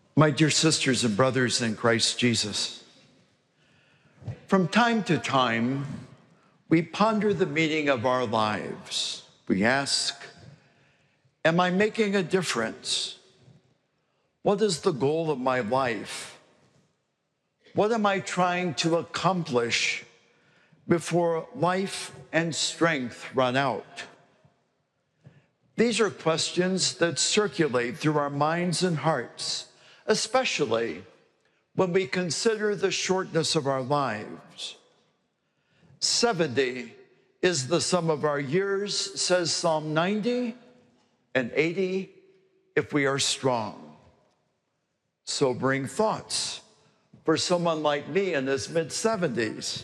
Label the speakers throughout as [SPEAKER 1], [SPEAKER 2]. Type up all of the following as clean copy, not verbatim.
[SPEAKER 1] My dear sisters and brothers in Christ Jesus, from time to time, we ponder the meaning of our lives. We ask, am I making a difference? What is the goal of my life? What am I trying to accomplish before life and strength run out? These are questions that circulate through our minds and hearts, especially when we consider the shortness of our lives. 70 is the sum of our years, says Psalm 90, and 80 if we are strong. Sobering thoughts for someone like me in his mid-70s.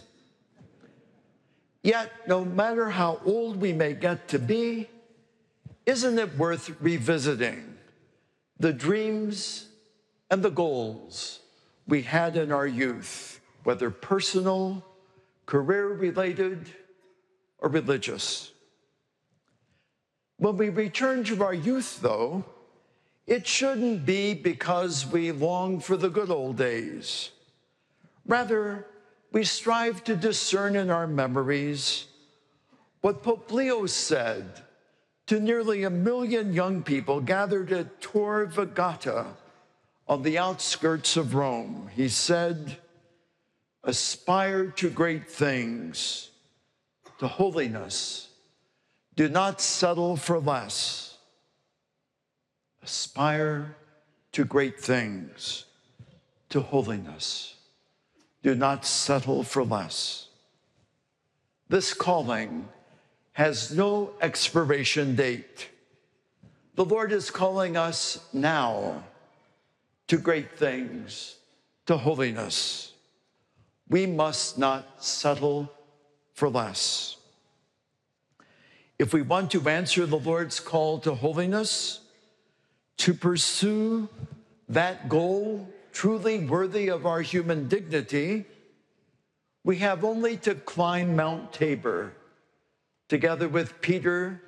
[SPEAKER 1] Yet, no matter how old we may get to be, isn't it worth revisiting the dreams and the goals we had in our youth, whether personal, career-related, or religious? When we return to our youth, though, it shouldn't be because we long for the good old days. Rather, we strive to discern in our memories what Pope Leo said to nearly 1 million young people gathered at Tor Vergata on the outskirts of Rome. He said, aspire to great things, to holiness. Do not settle for less. Aspire to great things, to holiness. Do not settle for less. This calling has no expiration date. The Lord is calling us now to great things, to holiness. We must not settle for less. If we want to answer the Lord's call to holiness, to pursue that goal truly worthy of our human dignity, we have only to climb Mount Tabor together with Peter